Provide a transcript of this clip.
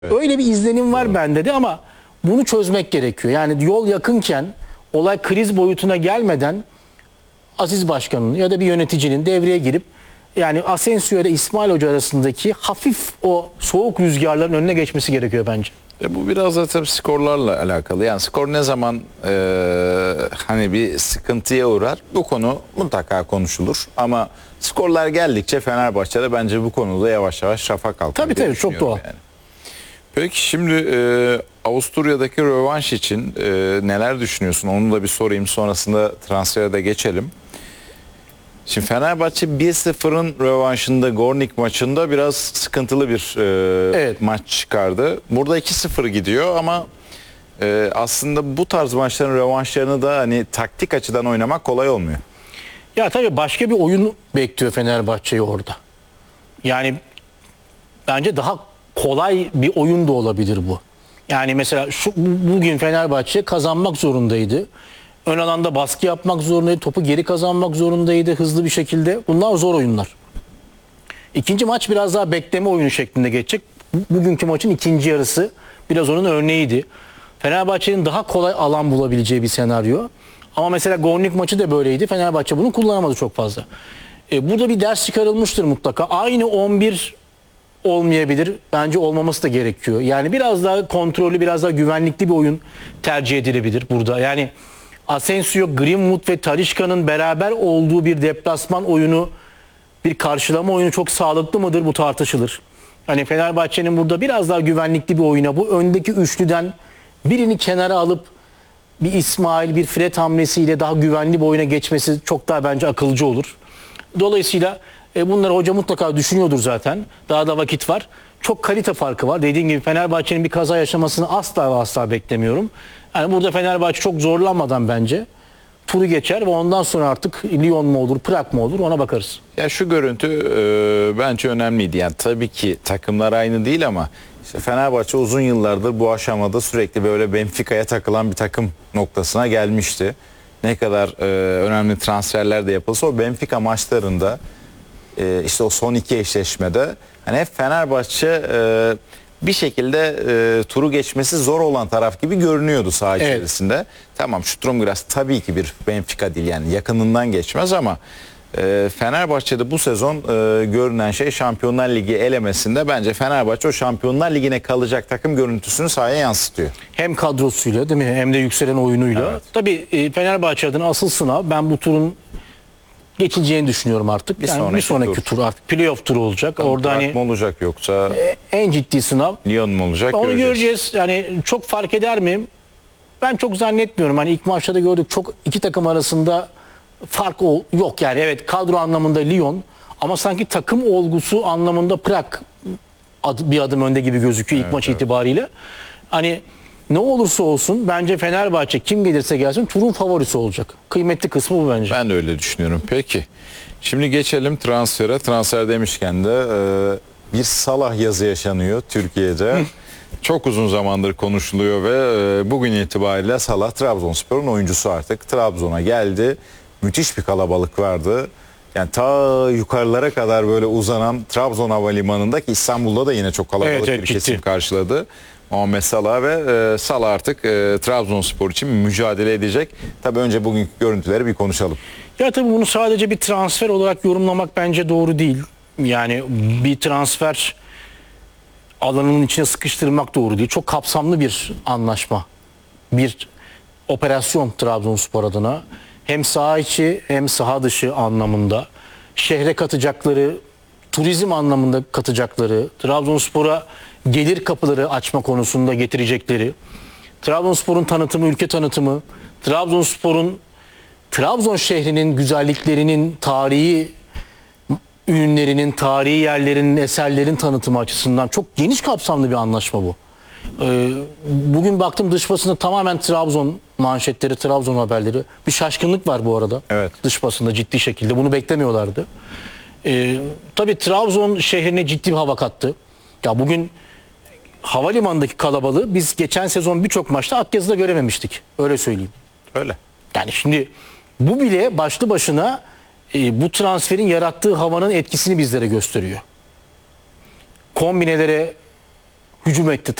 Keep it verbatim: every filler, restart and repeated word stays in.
Öyle bir izlenim var bende de ama bunu çözmek gerekiyor. Yani yol yakınken, olay kriz boyutuna gelmeden Aziz Başkan'ın ya da bir yöneticinin devreye girip yani Asensio ile İsmail Hoca arasındaki hafif o soğuk rüzgarların önüne geçmesi gerekiyor bence. E bu biraz da tabii skorlarla alakalı. Yani skor ne zaman e, hani bir sıkıntıya uğrar, bu konu mutlaka konuşulur. Ama skorlar geldikçe Fenerbahçe'de bence bu konuda yavaş yavaş şafak kalkar. Tabii tabii çok doğal. Yani. Peki şimdi e, Avusturya'daki rövanş için e, neler düşünüyorsun? Onu da bir sorayım, sonrasında transfere de geçelim. Şimdi Fenerbahçe bir sıfırın rövanşında Gornik maçında biraz sıkıntılı bir e, evet. maç çıkardı. Burada iki sıfır gidiyor ama e, aslında bu tarz maçların rövanşlarını da hani taktik açıdan oynamak kolay olmuyor. Ya tabii başka bir oyun bekliyor Fenerbahçe'yi orada. Yani bence daha kolay bir oyun da olabilir bu. Yani mesela şu bugün Fenerbahçe kazanmak zorundaydı. Ön alanda baskı yapmak zorundaydı. Topu geri kazanmak zorundaydı hızlı bir şekilde. Bunlar zor oyunlar. İkinci maç biraz daha bekleme oyunu şeklinde geçecek. Bugünkü maçın ikinci yarısı biraz onun örneğiydi. Fenerbahçe'nin daha kolay alan bulabileceği bir senaryo. Ama mesela Gornik maçı da böyleydi. Fenerbahçe bunu kullanamadı çok fazla. E, burada bir ders çıkarılmıştır mutlaka. Aynı on bir olmayabilir. Bence olmaması da gerekiyor. Yani biraz daha kontrollü, biraz daha güvenlikli bir oyun tercih edilebilir burada. Yani Asensio, Greenwood ve Talisca'nın beraber olduğu bir deplasman oyunu, bir karşılama oyunu çok sağlıklı mıdır? Bu tartışılır. Hani Fenerbahçe'nin burada biraz daha güvenlikli bir oyuna, bu öndeki üçlüden birini kenara alıp bir İsmail, bir Fred hamlesiyle daha güvenli bir oyuna geçmesi çok daha bence akılcı olur. Dolayısıyla e, bunları hoca mutlaka düşünüyordur zaten. Daha da vakit var. Çok kalite farkı var. Dediğim gibi Fenerbahçe'nin bir kaza yaşamasını asla ve asla beklemiyorum. Yani burada Fenerbahçe çok zorlanmadan bence turu geçer ve ondan sonra artık Lyon mu olur, Prag mı olur ona bakarız. Ya şu görüntü e, bence önemliydi. Yani tabii ki takımlar aynı değil ama işte Fenerbahçe uzun yıllardır bu aşamada sürekli böyle Benfica'ya takılan bir takım noktasına gelmişti. Ne kadar e, önemli transferler de yapılsa o Benfica maçlarında e, işte o son iki eşleşmede hani hep Fenerbahçe e, bir şekilde e, turu geçmesi zor olan taraf gibi görünüyordu saha evet. içerisinde. Tamam, Sturmgras tabii ki bir Benfica değil, yani yakınından geçmez ama e, Fenerbahçe'de bu sezon e, görünen şey Şampiyonlar Ligi elemesinde bence Fenerbahçe o Şampiyonlar Ligi'ne kalacak takım görüntüsünü sahaya yansıtıyor. Hem kadrosuyla değil mi, hem de yükselen oyunuyla. Evet. Tabii e, Fenerbahçe adına asıl sınav, ben bu turun geçileceğini düşünüyorum artık. Bir yani sonraki, bir sonraki tur. tur artık playoff turu olacak. Tamam, orada hani mı olacak yoksa e, en ciddi sınav Lyon mu olacak? Onu göreceğiz. göreceğiz. Yani çok fark eder mi? Ben çok zannetmiyorum. Hani ilk maçta da gördük, çok iki takım arasında fark yok yani. Evet, kadro anlamında Lyon ama sanki takım olgusu anlamında Prag bir adım önde gibi gözüküyor ilk evet, maç evet. itibariyle. Hani ne olursa olsun bence Fenerbahçe kim gelirse gelsin turun favorisi olacak. Kıymetli kısmı bu bence. Ben de öyle düşünüyorum. Peki. Şimdi geçelim transfere. Transfer demişken de e, bir Salah yazı yaşanıyor Türkiye'de. Çok uzun zamandır konuşuluyor ve e, bugün itibariyle Salah Trabzonspor'un oyuncusu artık. Trabzon'a geldi. Müthiş bir kalabalık vardı. Yani ta yukarılara kadar böyle uzanan Trabzon Havalimanı'nda, ki İstanbul'da da yine çok kalabalık evet, evet, bir kesim ciddi. karşıladı. Muhammed Salah ve e, Salah artık e, Trabzonspor için mücadele edecek. Tabii önce bugünkü görüntüleri bir konuşalım. Ya tabii bunu sadece bir transfer olarak yorumlamak bence doğru değil. Yani bir transfer alanının içine sıkıştırmak doğru değil. Çok kapsamlı bir anlaşma. Bir operasyon Trabzonspor adına. Hem saha içi hem saha dışı anlamında. Şehre katacakları, turizm anlamında katacakları, Trabzonspor'a gelir kapıları açma konusunda getirecekleri, Trabzonspor'un tanıtımı, ülke tanıtımı, Trabzonspor'un, Trabzon şehrinin güzelliklerinin, tarihi ürünlerinin, tarihi yerlerinin, eserlerin tanıtımı açısından çok geniş kapsamlı bir anlaşma bu. Ee, bugün baktım dış basında tamamen Trabzon manşetleri, Trabzon haberleri. Bir şaşkınlık var bu arada. Evet. Dış basında ciddi şekilde. Bunu beklemiyorlardı. Ee, tabii Trabzon şehrine ciddi bir hava kattı. Ya bugün havalimanındaki kalabalığı biz geçen sezon birçok maçta Akyazı'da görememiştik. Öyle söyleyeyim. Öyle. Yani şimdi bu bile başlı başına e, bu transferin yarattığı havanın etkisini bizlere gösteriyor. Kombinelere hücum etti